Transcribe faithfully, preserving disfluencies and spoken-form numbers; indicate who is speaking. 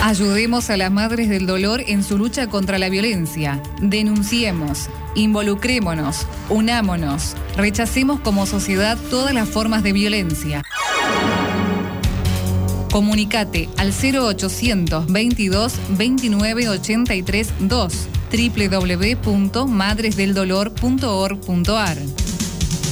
Speaker 1: Ayudemos a las madres del dolor en su lucha contra la violencia. Denunciemos, involucrémonos, unámonos, rechacemos como sociedad todas las formas de violencia. Comunicate al cero ochocientos veintidós veintinueve ochenta y tres dos, doble u doble u doble u punto madres del dolor punto org punto a r.